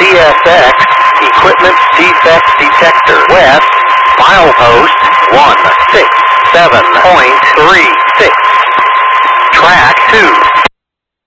CSX, equipment defect detector, west, milepost 167.36. Track 2.